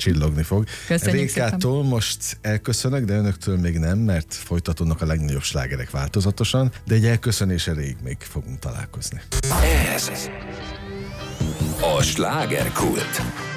csillogni fog. Köszönjük Rékától most elköszönök, de önöktől még nem, mert folytatódnak a legnagyobb slágerek változatosan, de egy elköszönés elég még fogunk találkozni. Ez a slágerkult.